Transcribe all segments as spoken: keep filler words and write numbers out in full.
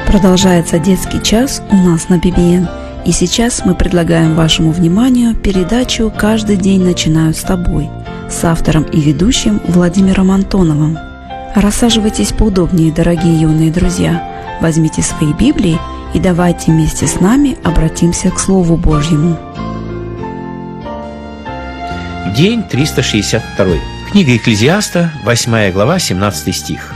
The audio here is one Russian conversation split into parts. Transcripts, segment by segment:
Продолжается детский час у нас на би би эн. И сейчас мы предлагаем вашему вниманию передачу «Каждый день начинают с тобой» с автором и ведущим Владимиром Антоновым. Рассаживайтесь поудобнее, дорогие юные друзья. Возьмите свои Библии и давайте вместе с нами обратимся к Слову Божьему. День триста шестьдесят второй. Книга Экклезиаста, восьмая глава, семнадцатый стих.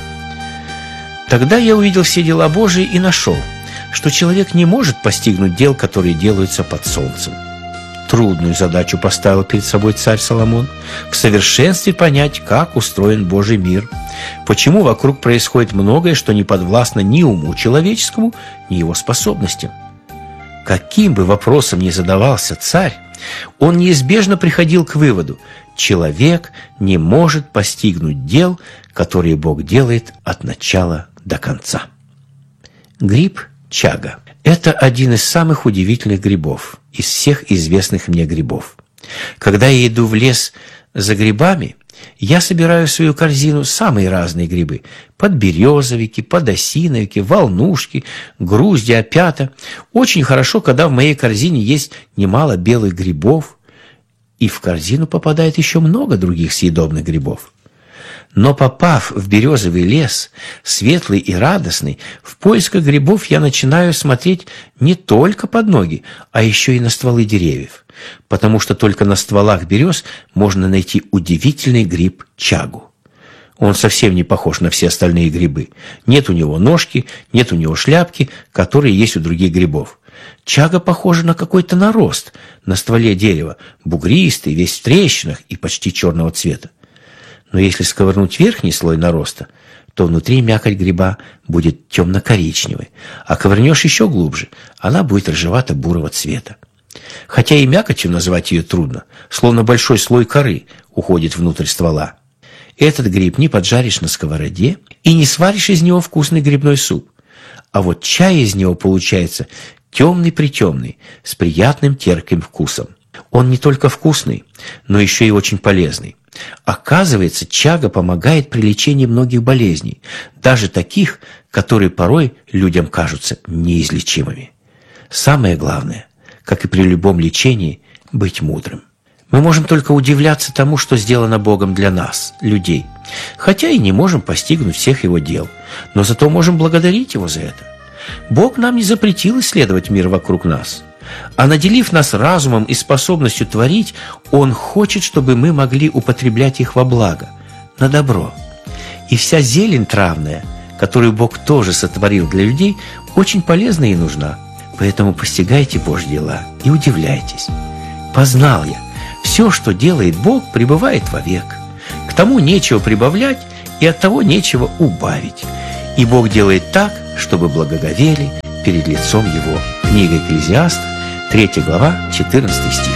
«Тогда я увидел все дела Божии и нашел, что человек не может постигнуть дел, которые делаются под солнцем». Трудную задачу поставил перед собой царь Соломон – в совершенстве понять, как устроен Божий мир, почему вокруг происходит многое, что не подвластно ни уму человеческому, ни его способностям. Каким бы вопросом ни задавался царь, он неизбежно приходил к выводу – человек не может постигнуть дел, которые Бог делает от начала до конца. Гриб чага – это один из самых удивительных грибов из всех известных мне грибов. Когда я иду в лес за грибами, я собираю в свою корзину самые разные грибы – подберезовики, подосиновики, волнушки, грузди, опята. Очень хорошо, когда в моей корзине есть немало белых грибов, и в корзину попадает еще много других съедобных грибов. Но попав в березовый лес, светлый и радостный, в поисках грибов я начинаю смотреть не только под ноги, а еще и на стволы деревьев, потому что только на стволах берез можно найти удивительный гриб чагу. Он совсем не похож на все остальные грибы. Нет у него ножки, нет у него шляпки, которые есть у других грибов. Чага похожа на какой-то нарост на стволе дерева, бугристый, весь в трещинах и почти черного цвета. Но если сковырнуть верхний слой нароста, то внутри мякоть гриба будет темно-коричневой, а ковырнешь еще глубже, она будет рыжевато-бурого цвета. Хотя и мякотью назвать ее трудно, словно большой слой коры уходит внутрь ствола. Этот гриб не поджаришь на сковороде и не сваришь из него вкусный грибной суп. А вот чай из него получается темный-притемный, с приятным терпким вкусом. Он не только вкусный, но еще и очень полезный. Оказывается, чага помогает при лечении многих болезней, даже таких, которые порой людям кажутся неизлечимыми. Самое главное, как и при любом лечении, быть мудрым. Мы можем только удивляться тому, что сделано Богом для нас, людей, хотя и не можем постигнуть всех Его дел, но зато можем благодарить Его за это. Бог нам не запретил исследовать мир вокруг нас, а наделив нас разумом и способностью творить, Он хочет, чтобы мы могли употреблять их во благо, на добро. И вся зелень травная, которую Бог тоже сотворил для людей, очень полезна и нужна. Поэтому постигайте Божьи дела и удивляйтесь. Познал я, все, что делает Бог, пребывает вовек. К тому нечего прибавлять, и от того нечего убавить. И Бог делает так, чтобы благоговели перед лицом Его. Книга Экклезиаста, третья глава, четырнадцатый стих.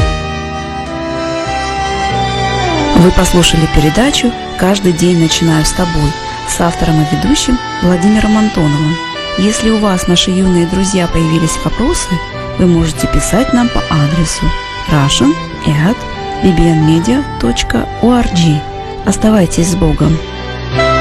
Вы послушали передачу «Каждый день начинаю с тобой» с автором и ведущим Владимиром Антоновым. Если у вас, наши юные друзья, появились вопросы, вы можете писать нам по адресу russian at b b n media dot org. Оставайтесь с Богом!